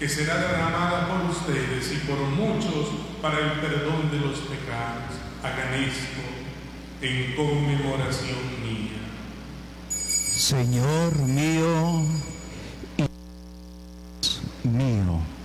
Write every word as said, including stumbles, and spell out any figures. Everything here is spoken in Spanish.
que será derramada por ustedes y por muchos para el perdón de los pecados. Hagan esto en conmemoración mía. Señor mío y Dios mío.